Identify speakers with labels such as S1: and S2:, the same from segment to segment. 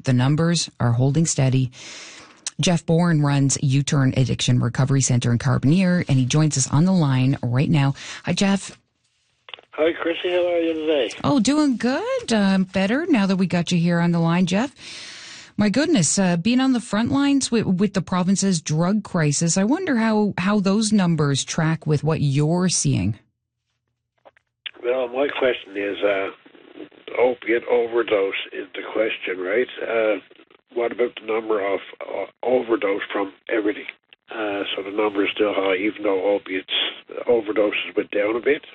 S1: the numbers are holding steady. Jeff Bourne runs U-Turn Addiction Recovery Center in Carbonear, and he joins us on the line right now. Hi, Jeff.
S2: Hi, Chrissy. How are you today?
S1: Oh, doing good. Better now that we got you here on the line, Jeff. My goodness, being on the front lines with the province's drug crisis, I wonder how those numbers track with what you're seeing.
S2: Well, my question is, opiate overdose is the question, right? What about the number of overdose from everything? So the number is still high, even though opiates overdoses went down a bit.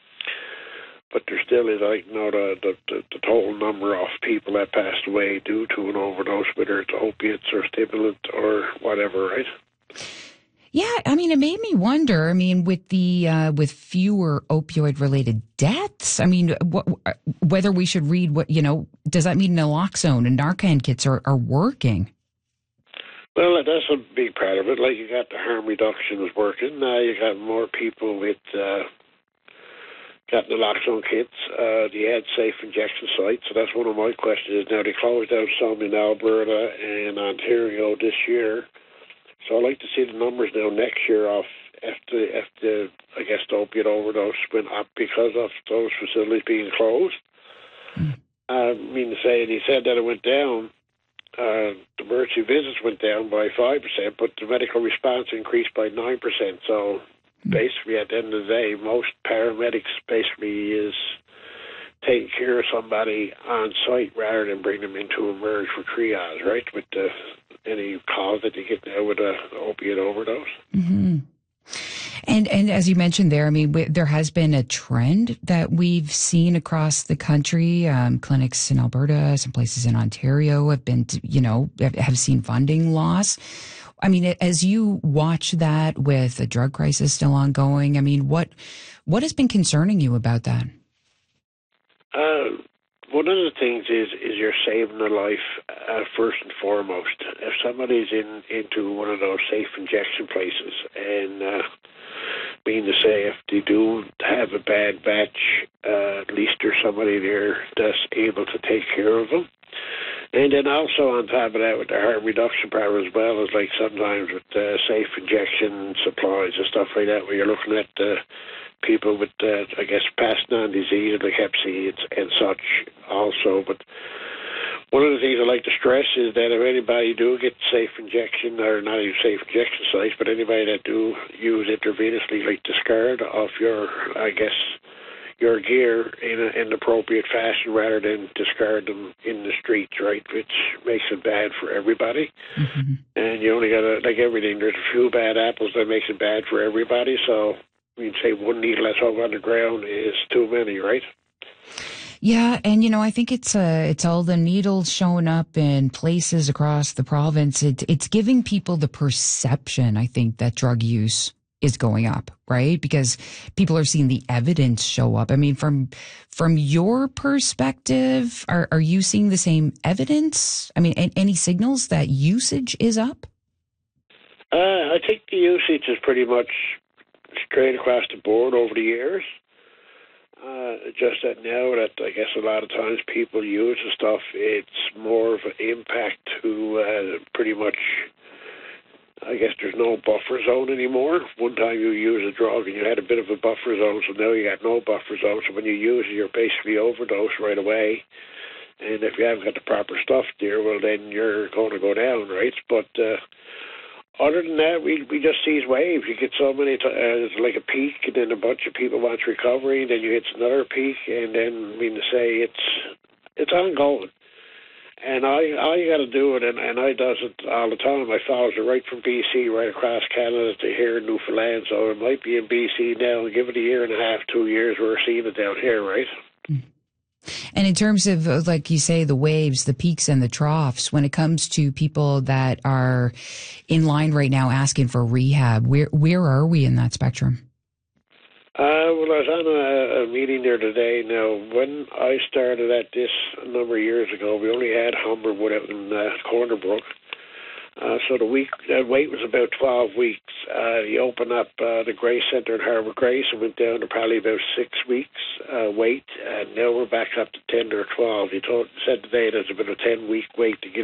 S2: But there still is, the total number of people that passed away due to an overdose, whether it's opiates or stimulant or whatever, right?
S1: Yeah, I mean, it made me wonder. I mean, with the with fewer opioid-related deaths, I mean, whether we should read does that mean naloxone and Narcan kits are working?
S2: Well, that's a big part of it. Like, you got the harm reduction is working. Now you got more people with got naloxone kits. They had safe injection sites. So that's one of my questions. Now, they closed down some in Alberta and Ontario this year. So I'd like to see the numbers now next year of if the the opiate overdose went up because of those facilities being closed. I mean to say, and he said that it went down. The emergency visits went down by 5%, but the medical response increased by 9%. So basically, at the end of the day, most paramedics basically is taking care of somebody on site rather than bring them into emerge for triage, right? With any calls that you get now with an opiate overdose.
S1: Mm-hmm. And as you mentioned there, I mean, there has been a trend that we've seen across the country. Clinics in Alberta, some places in Ontario have been, have seen funding loss. I mean, as you watch that with the drug crisis still ongoing, I mean, what has been concerning you about that?
S2: One of the things is you're saving a life first and foremost. If somebody's into one of those safe injection places, and mean to say, if they do have a bad batch, at least there's somebody there that's able to take care of them. And then also on top of that, with the harm reduction power as well, is like sometimes with safe injection supplies and stuff like that, where you're looking at people with, passing on disease like Hep C and such also. But one of the things I like to stress is that if anybody do get safe injection, or not even safe injection sites, but anybody that do use intravenously, like discard of your gear in an appropriate fashion rather than discard them in the streets, right? Which makes it bad for everybody. Mm-hmm. And you only got to, like everything, there's a few bad apples that makes it bad for everybody. So we'd say one needle that's over on the ground is too many, right?
S1: Yeah, and I think it's all the needles showing up in places across the province. It's giving people the perception, I think, that drug use is going up, right? Because people are seeing the evidence show up. I mean, from your perspective, are you seeing the same evidence? I mean, any signals that usage is up?
S2: I think the usage is pretty much straight across the board over the years. Just that now that I guess a lot of times people use the stuff, it's more of an impact to pretty much, I guess there's no buffer zone anymore. One time you use a drug and you had a bit of a buffer zone, so now you got no buffer zone. So when you use it, you're basically overdose right away. And if you haven't got the proper stuff there, well, then you're going to go down, right? But other than that, we just see waves. You get so many, it's like a peak, and then a bunch of people want recovery, then you hit another peak, and then, I mean to say, it's ongoing. And all you got to do it, and I does it all the time. I follows it right from BC, right across Canada to here in Newfoundland. So it might be in BC now. Give it a year and a half, 2 years, we're seeing it down here, right?
S1: And in terms of, like you say, the waves, the peaks and the troughs, when it comes to people that are in line right now asking for rehab, where are we in that spectrum?
S2: Well, I was on a meeting there today. Now, when I started at this a number of years ago, we only had Humberwood out in Corner Brook. So the wait was about 12 weeks. You opened up the Grace Centre in Harbour Grace and went down to probably about 6 weeks wait, and now we're back up to 10 or 12. Said today there's about a 10-week wait to get